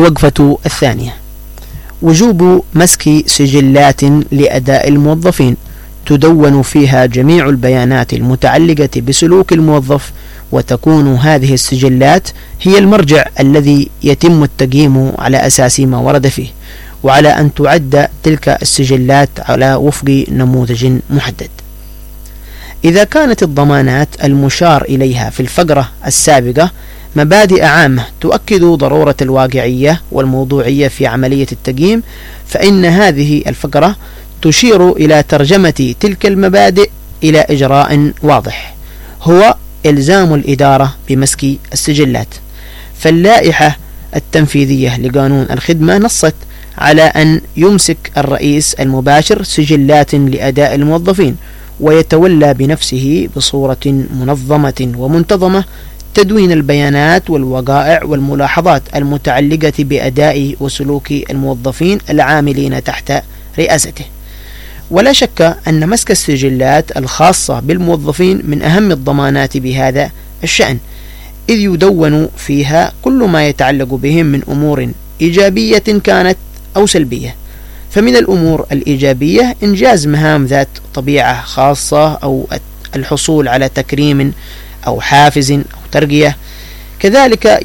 الوقفة الثانية: وجوب مسك سجلات لأداء الموظفين تدون فيها جميع البيانات المتعلقة بسلوك الموظف، وتكون هذه السجلات هي المرجع الذي يتم التقييم على أساس ما ورد فيه، وعلى أن تعد تلك السجلات على وفق نموذج محدد. إذا كانت الضمانات المشار إليها في الفقرة السابقة مبادئ عامة تؤكد ضرورة الواقعية والموضوعية في عملية التقييم، فإن هذه الفقرة تشير إلى ترجمة تلك المبادئ إلى إجراء واضح، هو إلزام الإدارة بمسك السجلات. فاللائحة التنفيذية لقانون الخدمة نصت على أن يمسك الرئيس المباشر سجلات لأداء الموظفين، ويتولى بنفسه بصورة منظمة ومنتظمة تدوين البيانات والوقائع والملاحظات المتعلقة بأداء وسلوك الموظفين العاملين تحت رئاسته. ولا شك أن مسك السجلات الخاصة بالموظفين من أهم الضمانات بهذا الشأن، إذ يدون فيها كل ما يتعلق بهم من أمور إيجابية كانت أو سلبية. فمن الأمور الإيجابية إنجاز مهام ذات طبيعة خاصة أو الحصول على تكريم أو حافز أو ترقية. كذلك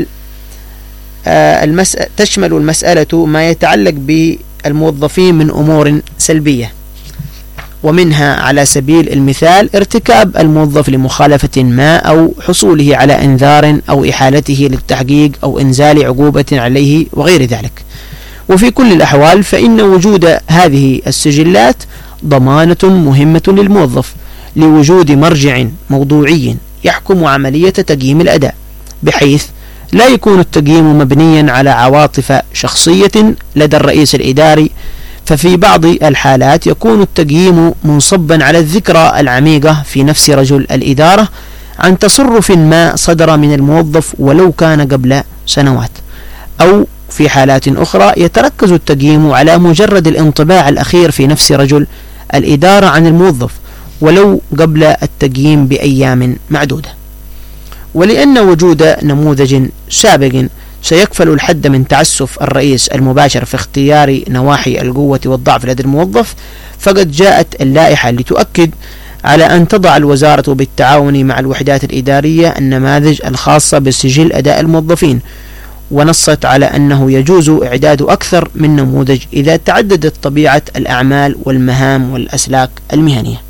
تشمل المسألة ما يتعلق بالموظفين من أمور سلبية، ومنها على سبيل المثال ارتكاب الموظف لمخالفة ما أو حصوله على إنذار أو إحالته للتحقيق أو إنزال عقوبة عليه وغير ذلك. وفي كل الأحوال فإن وجود هذه السجلات ضمانة مهمة للموظف لوجود مرجع موضوعي يحكم عملية تقييم الأداء، بحيث لا يكون التقييم مبنيا على عواطف شخصية لدى الرئيس الإداري. ففي بعض الحالات يكون التقييم منصبا على الذكرى العميقة في نفس رجل الإدارة عن تصرف ما صدر من الموظف ولو كان قبل سنوات، أو في حالات أخرى يتركز التقييم على مجرد الانطباع الأخير في نفس رجل الإدارة عن الموظف ولو قبل التقييم بأيام معدودة. ولأن وجود نموذج سابق سيكفل الحد من تعسف الرئيس المباشر في اختيار نواحي القوة والضعف لدى الموظف، فقد جاءت اللائحة لتؤكد على أن تضع الوزارة بالتعاون مع الوحدات الإدارية النماذج الخاصة بسجل أداء الموظفين، ونصت على أنه يجوز إعداد أكثر من نموذج إذا تعددت طبيعة الأعمال والمهام والأسلاك المهنية.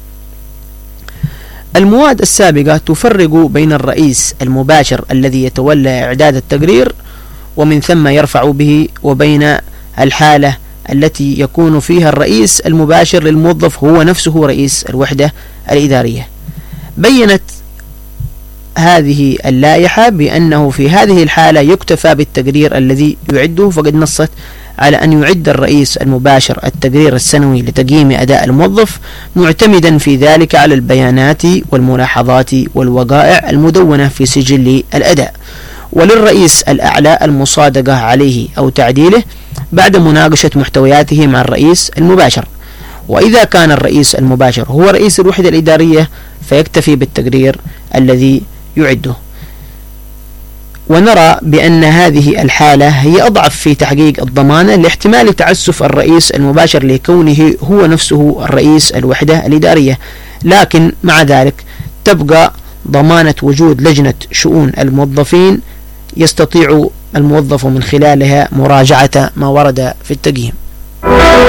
المواد السابقة تفرق بين الرئيس المباشر الذي يتولى إعداد التقرير ومن ثم يرفع به، وبين الحالة التي يكون فيها الرئيس المباشر للموظف هو نفسه رئيس الوحدة الإدارية. بيّنت هذه اللائحة بأنه في هذه الحالة يكتفى بالتقرير الذي يعده، فقد نصت على أن يعد الرئيس المباشر التقرير السنوي لتقييم أداء الموظف، معتمدا في ذلك على البيانات والملاحظات والوقائع المدونة في سجل الأداء، وللرئيس الأعلى المصادقة عليه أو تعديله بعد مناقشة محتوياته مع الرئيس المباشر. وإذا كان الرئيس المباشر هو رئيس الوحدة الإدارية فيكتفي بالتقرير الذي يعده. ونرى بأن هذه الحالة هي أضعف في تحقيق الضمانة لاحتمال تعسف الرئيس المباشر لكونه هو نفسه الرئيس الوحدة الإدارية، لكن مع ذلك تبقى ضمانة وجود لجنة شؤون الموظفين يستطيع الموظف من خلالها مراجعة ما ورد في التقييم.